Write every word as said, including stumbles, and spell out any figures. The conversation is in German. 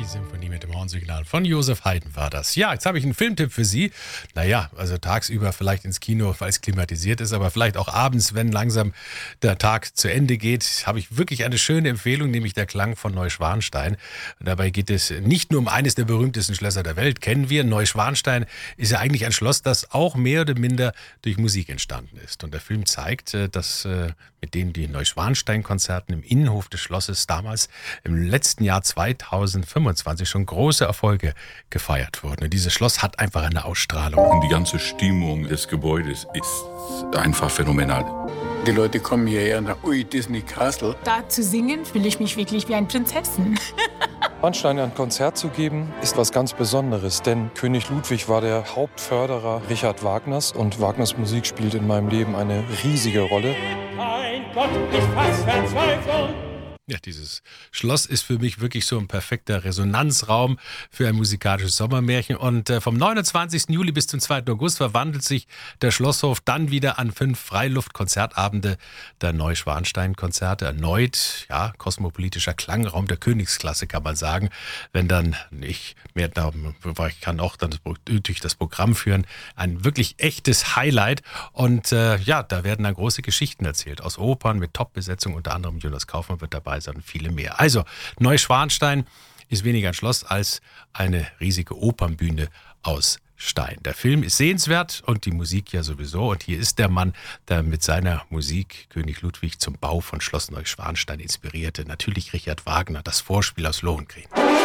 Die Symphonie mit dem Hornsignal von Josef Haydn war das. Ja, jetzt habe ich einen Filmtipp für Sie. Naja, also tagsüber vielleicht ins Kino, weil es klimatisiert ist, aber vielleicht auch abends, wenn langsam der Tag zu Ende geht, habe ich wirklich eine schöne Empfehlung, nämlich Der Klang von Neuschwanstein. Und dabei geht es nicht nur um eines der berühmtesten Schlösser der Welt, kennen wir. Neuschwanstein ist ja eigentlich ein Schloss, das auch mehr oder minder durch Musik entstanden ist. Und der Film zeigt, dass mit denen die Neuschwanstein-Konzerten im Innenhof des Schlosses damals im letzten Jahr zweitausendfünfundzwanzig schon große Erfolge gefeiert wurden. Und dieses Schloss hat einfach eine Ausstrahlung. Und die ganze Stimmung des Gebäudes ist einfach phänomenal. Die Leute kommen hierher und sagen, ui, Disney Castle. Da zu singen, fühle ich mich wirklich wie eine Prinzessin. Schwanstein ein Konzert zu geben, ist was ganz Besonderes, denn König Ludwig war der Hauptförderer Richard Wagners und Wagners Musik spielt in meinem Leben eine riesige Rolle. Mein Gott, ich fass Verzweiflung. Ja, dieses Schloss ist für mich wirklich so ein perfekter Resonanzraum für ein musikalisches Sommermärchen. Und äh, vom neunundzwanzigsten Juli bis zum zweiten August verwandelt sich der Schlosshof dann wieder an fünf Freiluft-Konzertabende der Neuschwanstein-Konzerte. Erneut, ja, kosmopolitischer Klangraum der Königsklasse, kann man sagen. Wenn dann nicht mehr, ich kann auch dann durch das Programm führen, ein wirklich echtes Highlight. Und äh, ja, da werden dann große Geschichten erzählt aus Opern mit Top-Besetzung, unter anderem Jonas Kaufmann wird dabei sein und viele mehr. Also, Neuschwanstein ist weniger ein Schloss als eine riesige Opernbühne aus Stein. Der Film ist sehenswert und die Musik ja sowieso. Und hier ist der Mann, der mit seiner Musik König Ludwig zum Bau von Schloss Neuschwanstein inspirierte. Natürlich Richard Wagner, das Vorspiel aus Lohengrin.